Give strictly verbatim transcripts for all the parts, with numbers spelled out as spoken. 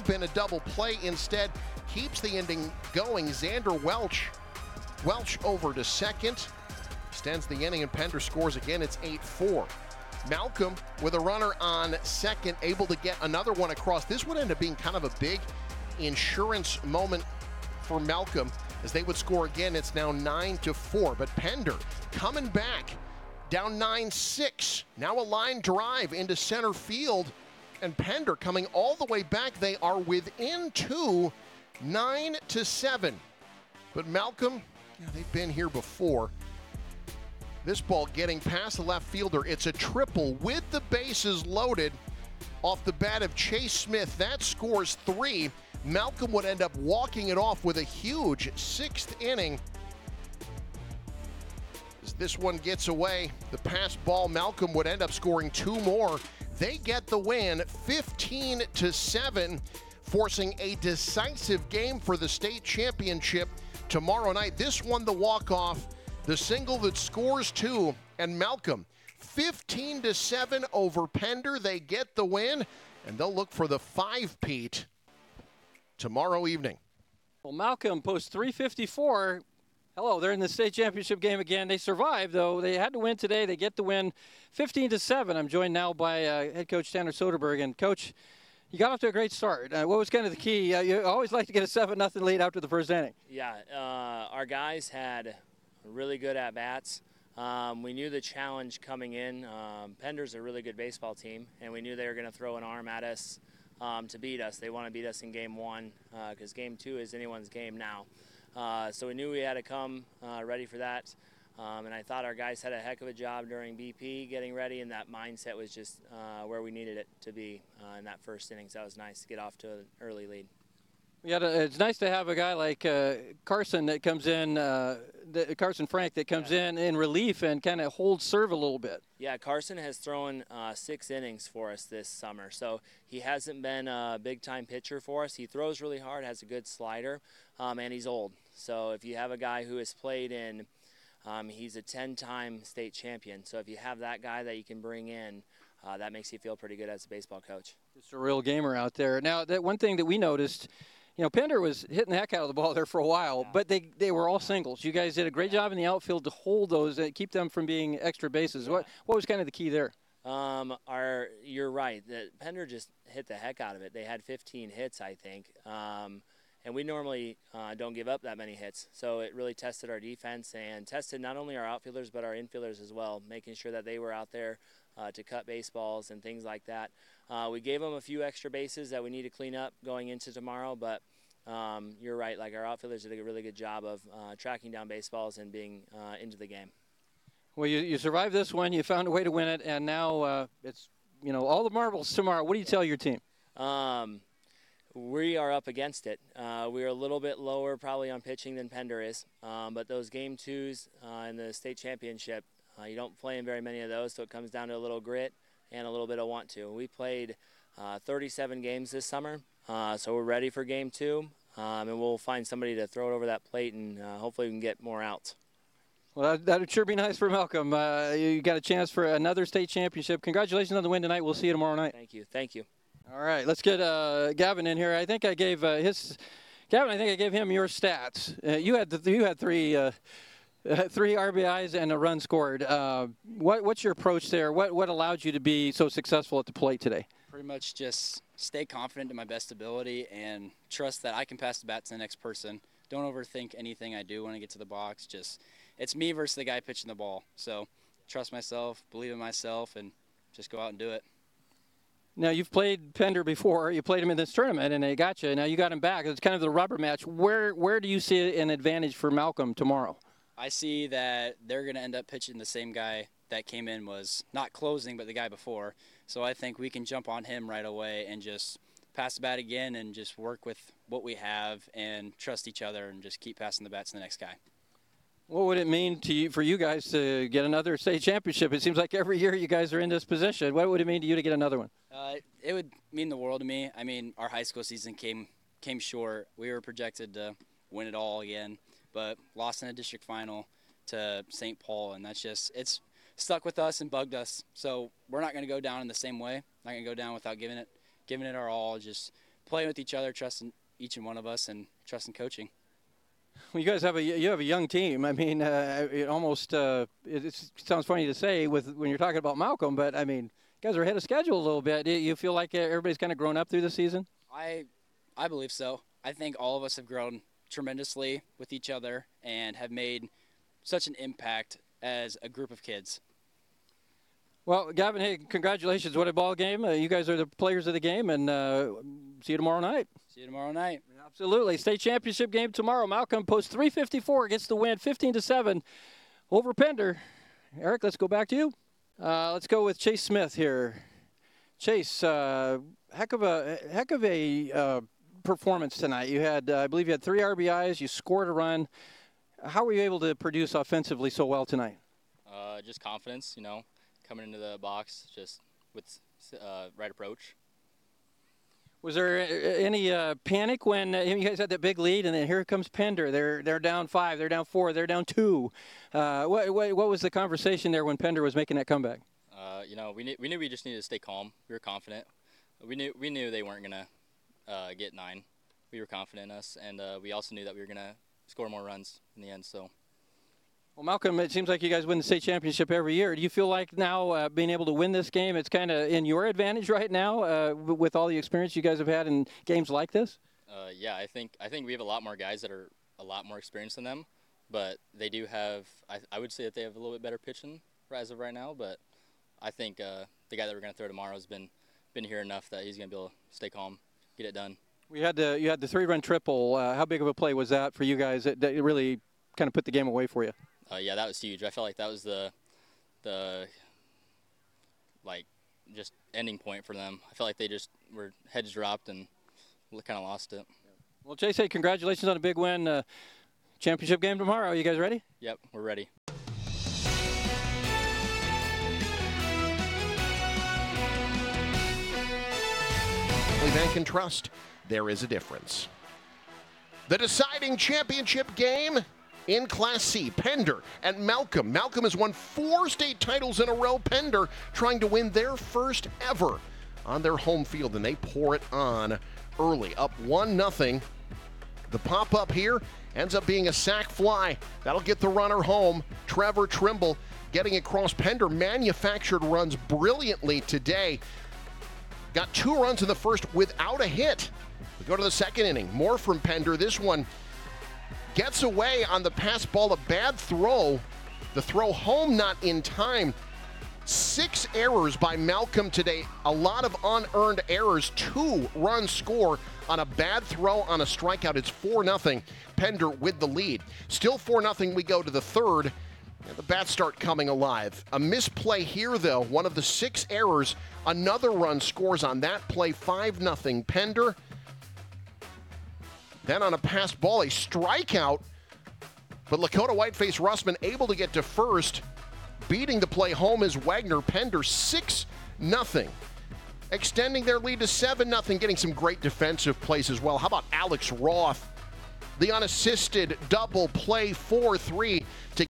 been a double play. Instead, keeps the inning going. Xander Welch. Welch over to second. Extends the inning, and Pender scores again. It's eight four. Malcolm with a runner on second, able to get another one across. This would end up being kind of a big insurance moment for Malcolm as they would score again. It's now nine to four, but Pender coming back, down nine six. Now a line drive into center field, and Pender coming all the way back. They are within two, nine to seven. But Malcolm, yeah, they've been here before. This ball getting past the left fielder. It's a triple with the bases loaded off the bat of Chase Smith. That scores three. Malcolm would end up walking it off with a huge sixth inning. As this one gets away, the pass ball, Malcolm would end up scoring two more. They get the win, fifteen to seven, forcing a decisive game for the state championship tomorrow night. This one, the walk-off, the single that scores two, and Malcolm, fifteen to seven over Pender. They get the win, and they'll look for the five-peat tomorrow evening. Well, Malcolm posts three fifty-four. Hello, they're in the state championship game again. They survived, though. They had to win today. They get the win, fifteen to seven. I'm joined now by uh, head coach Tanner Soderberg. And, Coach, you got off to a great start. Uh, what was kind of the key? Uh, you always like to get a seven nothing lead after the first inning. Yeah, uh, our guys had really good at-bats. Um, we knew the challenge coming in. Um, Pender's a really good baseball team, and we knew they were going to throw an arm at us um, to beat us. They want to beat us in game one because uh, game two is anyone's game now. Uh, so we knew we had to come uh, ready for that. Um, and I thought our guys had a heck of a job during B P getting ready, and that mindset was just uh, where we needed it to be uh, in that first inning. So that was nice to get off to an early lead. Yeah, it's nice to have a guy like uh, Carson that comes in, uh, the, Carson Frank that comes yeah. in in relief and kind of holds serve a little bit. Yeah, Carson has thrown uh, six innings for us this summer, so he hasn't been a big-time pitcher for us. He throws really hard, has a good slider, um, and he's old. So if you have a guy who has played in, um, he's a ten-time state champion. So if you have that guy that you can bring in, uh, that makes you feel pretty good as a baseball coach. Just a real gamer out there. Now, that one thing that we noticed, you know, Pender was hitting the heck out of the ball there for a while, yeah. but they, they were all singles. You guys did a great job in the outfield to hold those, and keep them from being extra bases. Yeah. What what was kind of the key there? Um, our, you're right. The, Pender just hit the heck out of it. They had fifteen hits, I think, um, and we normally uh, don't give up that many hits. So it really tested our defense and tested not only our outfielders but our infielders as well, making sure that they were out there uh, to cut baseballs and things like that. Uh, we gave them a few extra bases that we need to clean up going into tomorrow, but um, you're right. Like, our outfielders did a really good job of uh, tracking down baseballs and being uh, into the game. Well, you, you survived this one. You found a way to win it, and now uh, it's, you know, all the marbles tomorrow. What do you tell your team? Um, we are up against it. Uh, we are a little bit lower probably on pitching than Pender is, um, but those game twos uh, in the state championship, uh, you don't play in very many of those, so it comes down to a little grit and a little bit of want to. We played uh, thirty-seven games this summer, uh, so we're ready for game two, um, and we'll find somebody to throw it over that plate, and uh, hopefully we can get more outs. Well, that would sure be nice for Malcolm. Uh, you got a chance for another state championship. Congratulations on the win tonight. We'll see you tomorrow night. Thank you. Thank you. All right, let's get uh, Gavin in here. I think I gave uh, his Gavin. I think I gave him your stats. Uh, you had the, you had three. Uh, Uh, three R B Is and a run scored. Uh, what, what's your approach there? What, what allowed you to be so successful at the plate today? Pretty much just stay confident in my best ability and trust that I can pass the bat to the next person. Don't overthink anything I do when I get to the box. Just it's me versus the guy pitching the ball. So trust myself, believe in myself, and just go out and do it. Now, you've played Pender before. You played him in this tournament, and they got you. Now you got him back. It's kind of the rubber match. Where, where do you see an advantage for Malcolm tomorrow? I see that they're going to end up pitching the same guy that came in was not closing, but the guy before. So I think we can jump on him right away and just pass the bat again and just work with what we have and trust each other and just keep passing the bat to the next guy. What would it mean to you, for you guys to get another state championship? It seems like every year you guys are in this position. What would it mean to you to get another one? Uh, it would mean the world to me. I mean, our high school season came came short. We were projected to win it all again, but lost in a district final to Saint Paul, and that's just, it's stuck with us and bugged us. So we're not going to go down in the same way. Not going to go down without giving it, giving it our all, just playing with each other, trusting each and one of us, and trusting coaching. Well, you guys have a you have a young team. I mean, uh, it almost uh, it, it sounds funny to say with when you're talking about Malcolm, but I mean, you guys are ahead of schedule a little bit. Do you feel like everybody's kind of grown up through the season? I I believe so. I think all of us have grown tremendously with each other and have made such an impact as a group of kids. Well, Gavin, hey, congratulations. What a ball game. Uh, you guys are the players of the game, and uh, see you tomorrow night. See you tomorrow night. Absolutely. State championship game tomorrow. Malcolm posts three fifty-four, gets the win fifteen to seven over Pender. Eric, let's go back to you. Uh, let's go with Chase Smith here. Chase, uh, heck of a heck of a uh, performance tonight. You had, uh, I believe, you had three R B Is. You scored a run. How were you able to produce offensively so well tonight? Uh, just confidence, you know, coming into the box just with uh, right approach. Was there any uh, panic when uh, you guys had that big lead, and then here comes Pender? They're they're down five, they're down four, they're down two. Uh, what, what what was the conversation there when Pender was making that comeback? Uh, you know, we knew we knew we just needed to stay calm. We were confident. We knew we knew they weren't gonna uh, get nine. We were confident in us, and uh, we also knew that we were gonna score more runs in the end. So. Well, Malcolm, it seems like you guys win the state championship every year. Do you feel like now uh, being able to win this game, it's kind of in your advantage right now uh, with all the experience you guys have had in games like this? Uh, yeah, I think I think we have a lot more guys that are a lot more experienced than them, but they do have. I, I would say that they have a little bit better pitching as of right now. But I think uh, the guy that we're going to throw tomorrow has been been here enough that he's going to be able to stay calm, get it done. We had the you had the three-run triple. Uh, how big of a play was that for you guys? That, that really kind of put the game away for you. Uh, yeah, that was huge. I felt like that was the, the, like, just ending point for them. I felt like they just were heads dropped and kind of lost it. Well, Chase, hey, congratulations on a big win. Uh, championship game tomorrow. You guys ready? Yep, we're ready. Bank and Trust, there is a difference. The deciding championship game in Class C, Pender and Malcolm. Malcolm has won four state titles in a row. Pender trying to win their first ever on their home field, and they pour it on early, up one nothing. The pop-up here ends up being a sac fly. That'll get the runner home. Trevor Trimble getting across. Pender manufactured runs brilliantly today. Got two runs in the first without a hit. We go to the second inning. More from Pender. This one gets away on the pass ball, a bad throw. The throw home not in time. Six errors by Malcolm today. A lot of unearned errors. Two run score on a bad throw on a strikeout. It's four nothing. Pender with the lead. Still four nothing. We go to the third. And the bats start coming alive. A misplay here, though. One of the six errors. Another run scores on that play. five nothing. Pender. Then on a passed ball, a strikeout. But Lakota Whiteface Russman able to get to first. Beating the play home is Wagner. Pender six nothing. Extending their lead to seven nothing. Getting some great defensive plays as well. How about Alex Roth? The unassisted double play four three to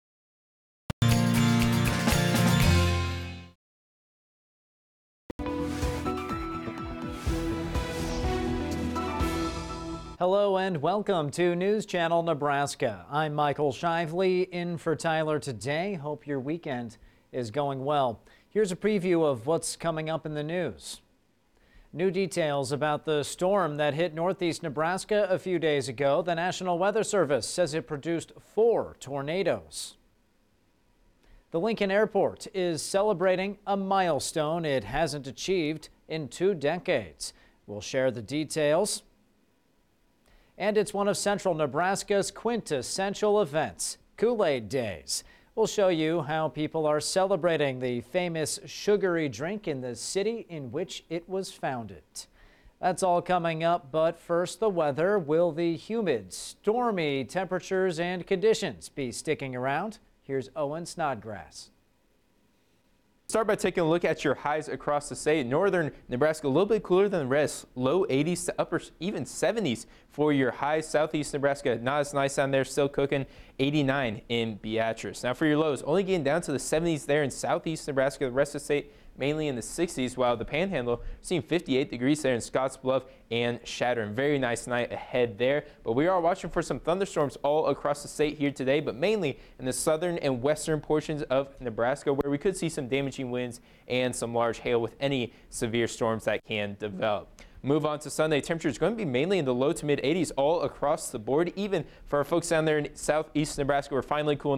Hello and welcome to News Channel Nebraska. I'm Michael Shively in for Tyler today. Hope your weekend is going well. Here's a preview of what's coming up in the news. New details about the storm that hit northeast Nebraska a few days ago. The National Weather Service says it produced four tornadoes. The Lincoln Airport is celebrating a milestone it hasn't achieved in two decades. We'll share the details. And it's one of Central Nebraska's quintessential events, Kool-Aid Days. We'll show you how people are celebrating the famous sugary drink in the city in which it was founded. That's all coming up, but first the weather. Will the humid, stormy temperatures and conditions be sticking around? Here's Owen Snodgrass. Start by taking a look at your highs across the state. Northern Nebraska a little bit cooler than the rest. Low eighties to upper even seventies for your highs. Southeast Nebraska not as nice down there, still cooking. eighty-nine in Beatrice. Now for your lows, only getting down to the seventies there in southeast Nebraska. The rest of the state mainly in the sixties, while the Panhandle seeing fifty-eight degrees there in Scottsbluff and Chadron. Very nice night ahead there, but we are watching for some thunderstorms all across the state here today, but mainly in the southern and western portions of Nebraska, where we could see some damaging winds and some large hail with any severe storms that can develop. Move on to Sunday. Temperature is going to be mainly in the low to mid eighties all across the board. Even for our folks down there in southeast Nebraska, we're finally cooling